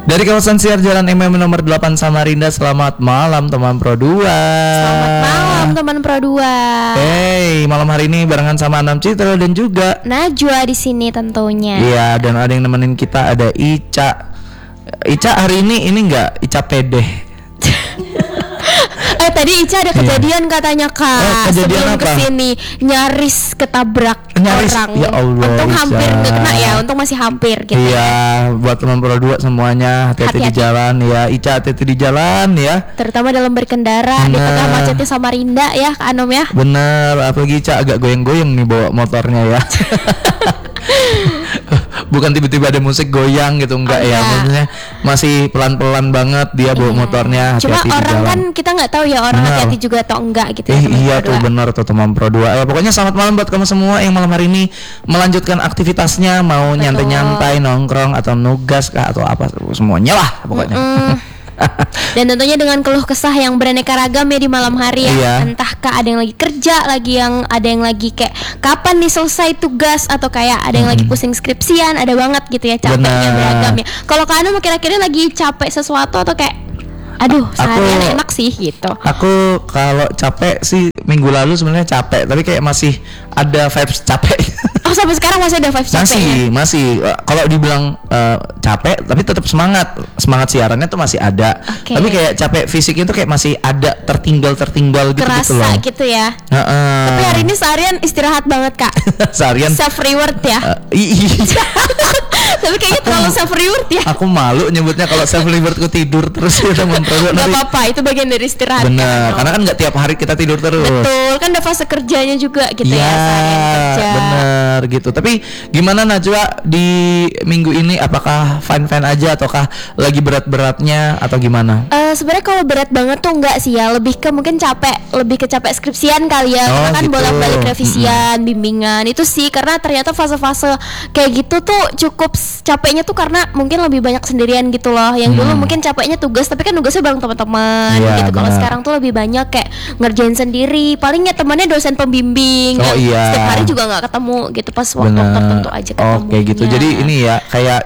Dari kawasan Siar Jalan MM nomor 8 Samarinda. Selamat malam teman Pro 2. Selamat malam teman Pro 2. Hey, malam hari ini barengan sama Anam Citra dan juga Najwa di sini tentunya. Iya, dan ada yang nemenin kita, ada Ica. Ica hari ini enggak Ica pedeh. Tadi Ica ada kejadian katanya Kak. Kejadian sebelum apa? kesini nyaris ketabrak Nyaris, orang. ya Allah, Untung Ica. hampir nggak kena ya. Untung masih hampir gitu. Iya, buat teman Pro 2 semuanya hati-hati di Hati-hati. jalan ya. Ica hati-hati di jalan ya. Terutama dalam berkendara di Bener. tengah macetnya Samarinda ya Kak Anom ya. Bener, apalagi Ica agak goyang-goyang nih bawa motornya ya. Bukan tiba-tiba ada musik goyang gitu, enggak ya. Enggak. Maksudnya masih pelan-pelan banget dia bawa motornya, Cuma hati-hati di orang jalan. kan kita nggak tahu ya orang Bener. hati-hati juga atau enggak gitu ya. teman Iya Pro tuh 2. bener tuh teman Pro 2. Pokoknya selamat malam buat kamu semua yang malam hari ini melanjutkan aktivitasnya, mau Betul. nyantai-nyantai, nongkrong atau nugas kah atau apa, semuanya lah pokoknya. Dan tentunya dengan keluh kesah yang beraneka ragam ya di malam hari ya. Iya. Entahkah ada yang lagi kerja, ada yang lagi kayak kapan nih selesai tugas, atau kayak ada yang lagi pusing skripsian, ada banget gitu ya capeknya Benar. beragam ya. Kalau Kak Anu kira-kira lagi capek sesuatu atau kayak aduh seharian enak sih gitu. Aku kalau capek sih minggu lalu sebenarnya capek, tapi kayak masih ada vibes capek. Oh sampai sekarang masih ada vibes capek ya? masih kalau dibilang capek tapi tetap semangat siarannya tuh masih ada. Oke. Tapi kayak capek fisiknya tuh kayak masih ada tertinggal gitu Kerasa loh. gitu ya. Heeh. Tapi hari ini seharian istirahat banget Kak. seharian Self reward ya. iya. Tapi kayaknya terlalu self reward ya. Aku malu nyebutnya kalau self rewardku tidur terus ya teman Pro 2 Gak nanti. apa-apa, itu bagian dari istirahat. Bener, Kak. karena kan nggak tiap hari kita tidur terus. Betul, kan ada fase kerjanya juga gitu ya, seharian kerja. bener gitu. Tapi gimana Najwa di minggu ini? Apakah fine-fine aja ataukah lagi berat-beratnya atau gimana? Sebenarnya kalau berat banget tuh enggak sih ya, lebih ke mungkin lebih ke capek skripsian kali ya. Oh, Karena kan gitu. bolak-balik revisian, bimbingan itu sih, karena ternyata fase-fase kayak gitu tuh cukup capeknya tuh karena mungkin lebih banyak sendirian gitu loh. Yang dulu mungkin capeknya tugas, tapi kan tugasnya bareng teman-teman Iya, gitu. Kalau benar. sekarang tuh lebih banyak kayak ngerjain sendiri. Palingnya temannya dosen pembimbing. Oh, yang iya. Setiap hari juga nggak ketemu gitu, pas waktu Bener. tertentu aja ketemu. Oke gitu. Jadi ini ya kayak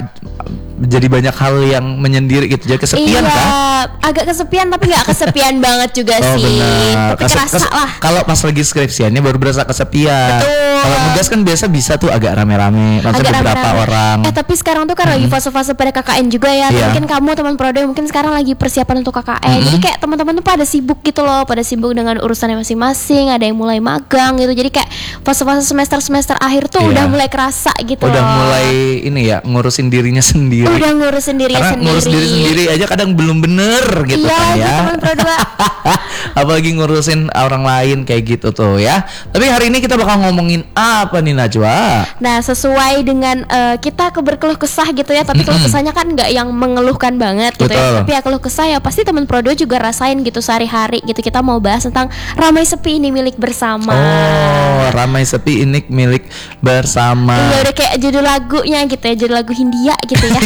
jadi banyak hal yang menyendiri gitu. Jadi kesepian iya, kan? agak kesepian tapi nggak kesepian banget juga Oh sih. benar. Tapi kerasa lah. Kalau pas lagi skripsiannya baru berasa kesepian. Betul. Kalau nugas kan biasa bisa tuh agak rame-rame, maksudnya Agak beberapa rame-rame. orang. Tapi sekarang tuh kan lagi fase-fase pada KKN juga ya. Iya. Mungkin kamu teman Prodo mungkin sekarang lagi persiapan untuk KKN. Jadi kayak teman-teman tuh pada sibuk gitu loh, pada sibuk dengan urusannya masing-masing. Ada yang mulai magang gitu. Jadi kayak fase-fase semester akhir tuh Iya. udah mulai kerasa gitu Udah loh. mulai ini ya ngurusin dirinya sendiri. Udah ngurusin dirinya Karena sendiri. ngurus diri sendiri aja kadang belum bener gitu Iya, kan gitu, ya. teman Prodo. Apalagi ngurusin orang lain kayak gitu tuh ya. Tapi hari ini kita bakal ngomongin apa nih Najwa? Nah, sesuai dengan kita berkeluh kesah gitu ya, tapi keluh kesahnya kan nggak yang mengeluhkan banget gitu Betul. ya. Tapi ya keluh kesah ya pasti teman Prodo juga rasain gitu sehari-hari gitu. Kita mau bahas tentang ramai sepi ini milik bersama. Oh, ramai sepi ini milik bersama. Iya, udah kayak judul lagunya gitu ya, judul lagu Hindia gitu ya.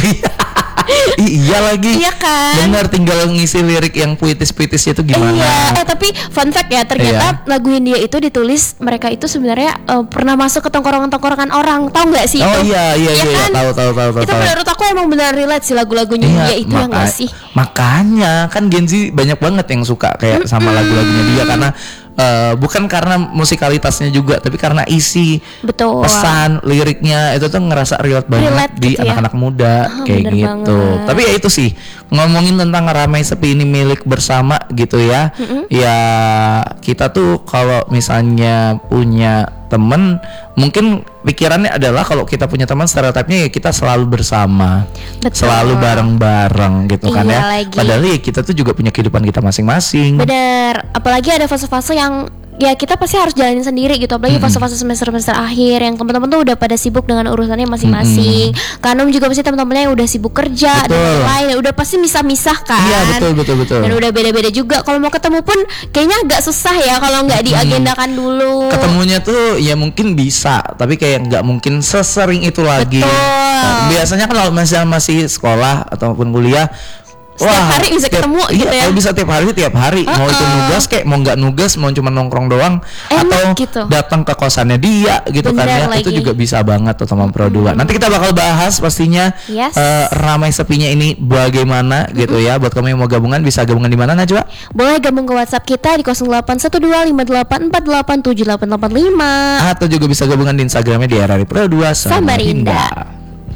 Iya lagi. Iya kan? Bener, tinggal ngisi lirik yang puitis-puitisnya itu gimana? Iya, tapi fun fact ya, ternyata lagu Hindia itu ditulis mereka itu sebenarnya pernah masuk ke tongkrongan-tongkrongan orang. Tahu nggak sih Oh itu? iya kan? tahu. Itu menurut aku emang benar relate sih lagu-lagunya Hindia itu yang nggak sih? Makanya kan Gen Z banyak banget yang suka kayak sama lagu-lagunya dia karena bukan karena musikalitasnya juga, tapi karena isi Betul. pesan liriknya itu tuh ngerasa relate banget Relate di gitu ya. anak-anak muda kayak bener gitu. banget. Tapi ya itu sih ngomongin tentang ramai sepi ini milik bersama gitu ya. Ya kita tuh kalau misalnya punya temen, mungkin pikirannya adalah kalau kita punya teman stereotipnya ya kita selalu bersama, Betul. selalu bareng-bareng gitu kan Iya ya. lagi. Padahal ya kita tuh juga punya kehidupan kita masing-masing. Bener, apalagi ada fase-fase yang ya kita pasti harus jalanin sendiri gitu. Apalagi fase-fase semester-semester akhir yang teman-teman tuh udah pada sibuk dengan urusannya masing-masing. Kanum juga pasti teman-temannya udah sibuk kerja dan Betul. lain-lain, udah pasti misah-misah kan. Iya betul. Dan udah beda-beda juga. Kalau mau ketemu pun kayaknya agak susah ya kalau nggak diagendakan dulu. Ketemunya tuh ya mungkin bisa, tapi kayak nggak mungkin sesering itu lagi. Betul. Nah, biasanya kan kalau masih sekolah ataupun kuliah setiap hari bisa ketemu iya, gitu ya. kalau bisa tiap hari mau itu nugas kayak mau nggak nugas, mau cuma nongkrong doang atau gitu. datang ke kosannya dia gitu. Bener kan ya, itu lagi. juga bisa banget tuh sama Pro 2. Nanti kita bakal bahas pastinya Yes. ramai sepinya ini bagaimana gitu ya. Buat kamu yang mau gabungan bisa gabungan di mana Najwa? Boleh gabung ke WhatsApp kita di 081258487885. Atau juga bisa gabungan di Instagramnya di RRI Pro 2 Samarinda.